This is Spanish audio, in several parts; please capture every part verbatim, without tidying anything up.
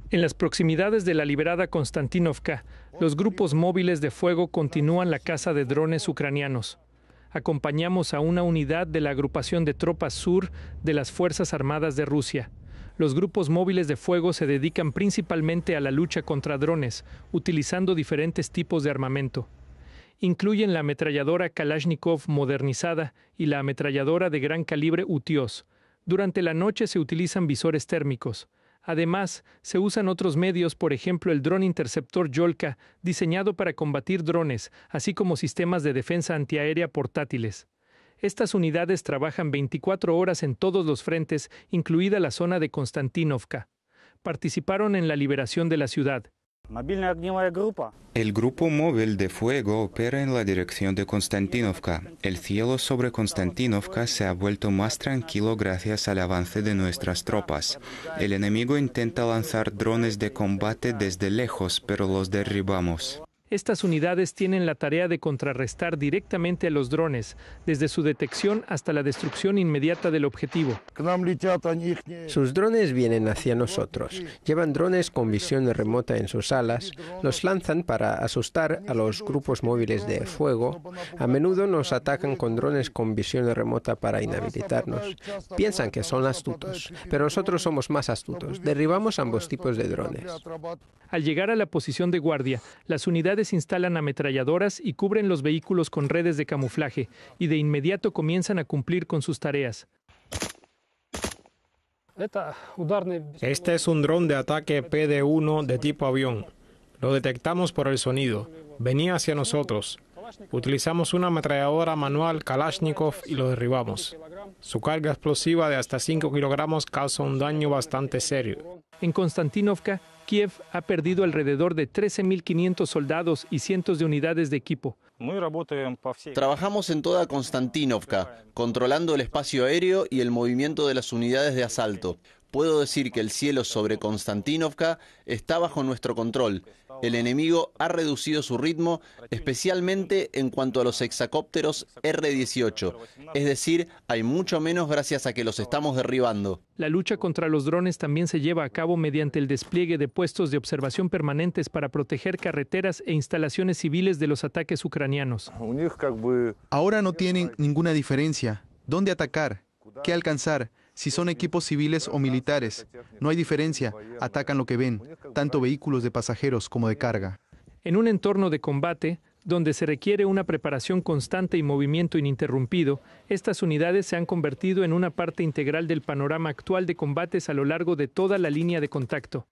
En las proximidades de la liberada Konstantinovka, los grupos móviles de fuego continúan la caza de drones ucranianos. Acompañamos a una unidad de la agrupación de tropas sur de las Fuerzas Armadas de Rusia. Los grupos móviles de fuego se dedican principalmente a la lucha contra drones, utilizando diferentes tipos de armamento. Incluyen la ametralladora Kalashnikov modernizada y la ametralladora de gran calibre Utios. Durante la noche se utilizan visores térmicos. Además, se usan otros medios, por ejemplo el dron interceptor Yolka, diseñado para combatir drones, así como sistemas de defensa antiaérea portátiles. Estas unidades trabajan veinticuatro horas en todos los frentes, incluida la zona de Konstantinovka. Participaron en la liberación de la ciudad. El grupo móvil de fuego opera en la dirección de Konstantinovka. El cielo sobre Konstantinovka se ha vuelto más tranquilo gracias al avance de nuestras tropas. El enemigo intenta lanzar drones de combate desde lejos, pero los derribamos. Estas unidades tienen la tarea de contrarrestar directamente a los drones, desde su detección hasta la destrucción inmediata del objetivo. Sus drones vienen hacia nosotros. Llevan drones con visión remota en sus alas, los lanzan para asustar a los grupos móviles de fuego. A menudo nos atacan con drones con visión remota para inhabilitarnos. Piensan que son astutos, pero nosotros somos más astutos. Derribamos ambos tipos de drones. Al llegar a la posición de guardia, las unidades instalan ametralladoras y cubren los vehículos con redes de camuflaje, y de inmediato comienzan a cumplir con sus tareas. Este es un dron de ataque P D uno de tipo avión. Lo detectamos por el sonido. Venía hacia nosotros. Utilizamos una ametralladora manual Kalashnikov y lo derribamos. Su carga explosiva de hasta cinco kilogramos causa un daño bastante serio. En Konstantinovka, Kiev ha perdido alrededor de trece mil quinientos soldados y cientos de unidades de equipo. Trabajamos en toda Konstantinovka, controlando el espacio aéreo y el movimiento de las unidades de asalto. Puedo decir que el cielo sobre Konstantinovka está bajo nuestro control. El enemigo ha reducido su ritmo, especialmente en cuanto a los hexacópteros R dieciocho. Es decir, hay mucho menos gracias a que los estamos derribando. La lucha contra los drones también se lleva a cabo mediante el despliegue de puestos de observación permanentes para proteger carreteras e instalaciones civiles de los ataques ucranianos. Ahora no tienen ninguna diferencia. ¿Dónde atacar? ¿Qué alcanzar? Si son equipos civiles o militares, no hay diferencia, atacan lo que ven, tanto vehículos de pasajeros como de carga. En un entorno de combate, donde se requiere una preparación constante y movimiento ininterrumpido, estas unidades se han convertido en una parte integral del panorama actual de combates a lo largo de toda la línea de contacto.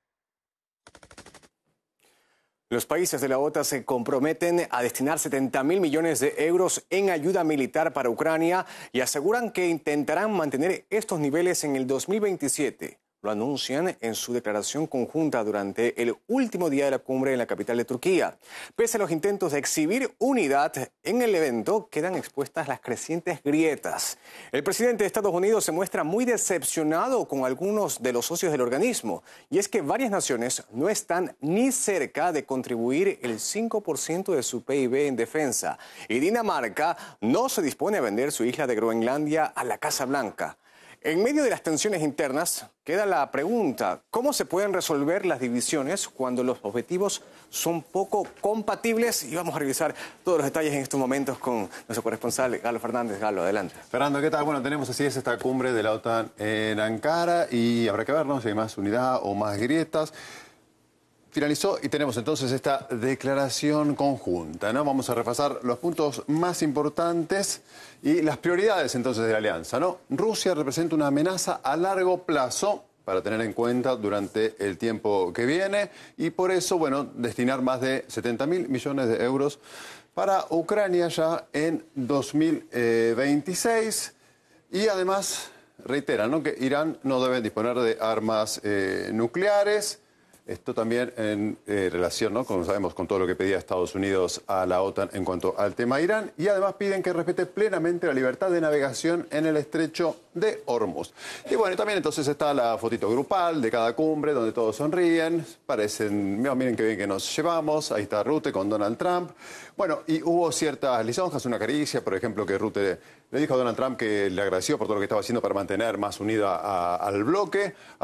Los países de la OTAN se comprometen a destinar setenta mil millones de euros en ayuda militar para Ucrania y aseguran que intentarán mantener estos niveles en el dos mil veintisiete. Lo anuncian en su declaración conjunta durante el último día de la cumbre en la capital de Turquía. Pese a los intentos de exhibir unidad en el evento, quedan expuestas las crecientes grietas. El presidente de Estados Unidos se muestra muy decepcionado con algunos de los socios del organismo, y es que varias naciones no están ni cerca de contribuir el cinco por ciento de su P I B en defensa, y Dinamarca no se dispone a vender su isla de Groenlandia a la Casa Blanca. En medio de las tensiones internas, queda la pregunta, ¿cómo se pueden resolver las divisiones cuando los objetivos son poco compatibles? Y vamos a revisar todos los detalles en estos momentos con nuestro corresponsal, Galo Fernández. Galo, adelante. Fernando, ¿qué tal? Bueno, tenemos así es esta cumbre de la OTAN en Ankara y habrá que ver, ¿no?, si hay más unidad o más grietas. Finalizó y tenemos entonces esta declaración conjunta, ¿no? Vamos a repasar los puntos más importantes y las prioridades entonces de la alianza, ¿no? Rusia representa una amenaza a largo plazo para tener en cuenta durante el tiempo que viene y por eso, bueno, destinar más de setenta mil millones de euros para Ucrania ya en dos mil veintiséis y además reitera, ¿no?, que Irán no debe disponer de armas eh, nucleares. Esto también en eh, relación, ¿no?, como sabemos, con todo lo que pedía Estados Unidos a la OTAN en cuanto al tema Irán. Y además piden que respete plenamente la libertad de navegación en el estrecho de Hormuz. Y bueno, también entonces está la fotito grupal de cada cumbre, donde todos sonríen. Parecen, miren qué bien que nos llevamos. Ahí está Rutte con Donald Trump. Bueno, y hubo ciertas lisonjas, una caricia, por ejemplo, que Rutte le dijo a Donald Trump que le agradeció por todo lo que estaba haciendo para mantener más unida a, al bloque.